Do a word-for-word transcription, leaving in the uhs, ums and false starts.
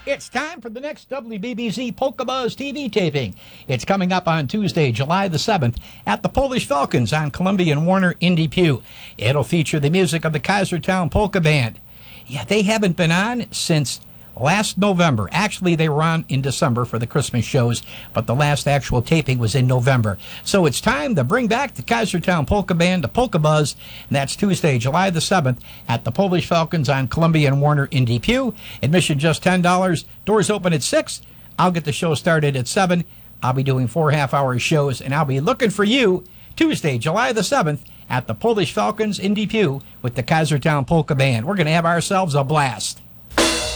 It's time for the next W B B Z Polka Buzz T V taping. It's coming up on Tuesday, July the seventh, at the Polish Falcons on Columbia and Warner in Depew. It'll feature the music of the Kaisertown Polka Band. Yeah, they haven't been on since last November. Actually, they were on in December for the Christmas shows, but the last actual taping was in November. So it's time to bring back the Kaisertown Polka Band, the Polka Buzz, and that's Tuesday, July the seventh, at the Polish Falcons on Columbia and Warner in Depew. Admission just ten dollars. Doors open at six. I'll get the show started at seven. I'll be doing four half-hour shows, and I'll be looking for you Tuesday, July the seventh, at the Polish Falcons in Depew with the Kaisertown Polka Band. We're going to have ourselves a blast.